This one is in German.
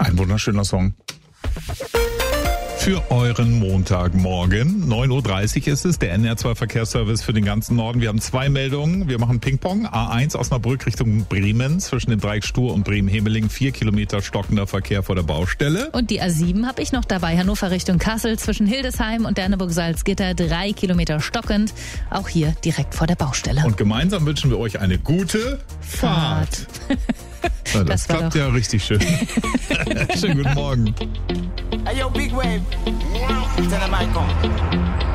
Ein wunderschöner Song. Für euren Montagmorgen, 9.30 Uhr ist es, der NR2 Verkehrsservice für den ganzen Norden. Wir haben 2 Meldungen, wir machen Ping-Pong. A1 Osnabrück Richtung Bremen, zwischen dem Dreieck Stur und Bremen-Hemeling, 4 Kilometer stockender Verkehr vor der Baustelle. Und die A7 habe ich noch dabei, Hannover Richtung Kassel, zwischen Hildesheim und Derneburg-Salzgitter, 3 Kilometer stockend, auch hier direkt vor der Baustelle. Und gemeinsam wünschen wir euch eine gute Fahrt. Na, das klappt ja richtig schön. Schönen guten Morgen. Hey, yo, Big Wave. Tell them I come.